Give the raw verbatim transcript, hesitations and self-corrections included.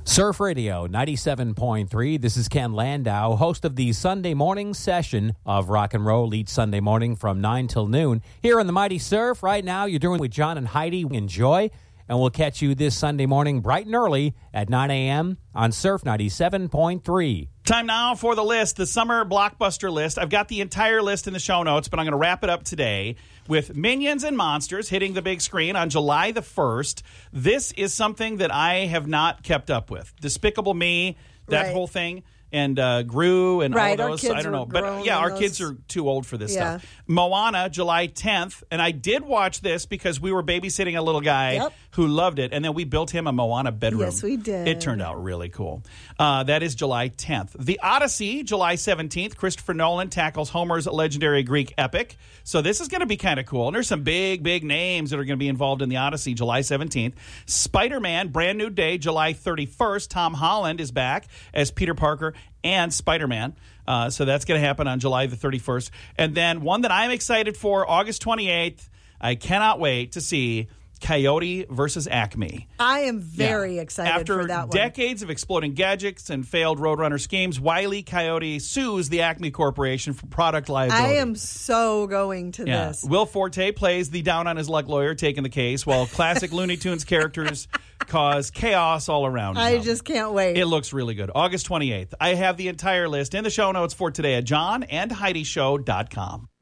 Surf Radio ninety-seven point three. This is Ken Landau, host of the Sunday morning session of Rock and Roll each Sunday morning from nine till noon. Here on the Mighty Surf, right now, you're doing with John and Heidi. Enjoy, and we'll catch you this Sunday morning bright and early at nine a.m. on Surf ninety-seven point three. Time now for the list, the summer blockbuster list. I've got the entire list in the show notes, but I'm going to wrap it up today with Minions and Monsters hitting the big screen on July the first. This is something that I have not kept up with. Despicable Me, that Right. whole thing. And uh, Gru and Right, all our those. kids I don't were know. But grown yeah, on our those. kids are too old for this Yeah. stuff. Moana, July tenth. And I did watch this because we were babysitting a little guy Yep. who loved it. And then we built him a Moana bedroom. Yes, we did. It turned out really cool. Uh, that is July tenth. The Odyssey, July seventeenth. Christopher Nolan tackles Homer's legendary Greek epic. So this is going to be kind of cool. And there's some big, big names that are going to be involved in the Odyssey, July seventeenth. Spider-Man, Brand New Day, July thirty-first. Tom Holland is back as Peter Parker and Spider-Man. Uh, so that's going to happen on July the thirty-first. And then one that I'm excited for, August twenty-eighth. I cannot wait to see Coyote versus Acme. I am very Yeah. excited After for that one. decades of exploding gadgets and failed Roadrunner schemes, Wile E. Coyote sues the Acme Corporation for product liability. I am so going to Yeah. this. Will Forte plays the down-on-his-luck lawyer taking the case, while classic Looney Tunes characters cause chaos all around I him. just can't wait. It looks really good. August twenty-eighth. I have the entire list in the show notes for today at john and heidi show dot com.